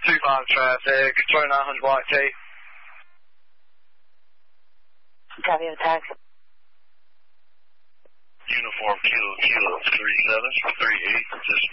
2-5 traffic, 2900 White Cape. Copy of taxi. Uniform Kilo 3738, just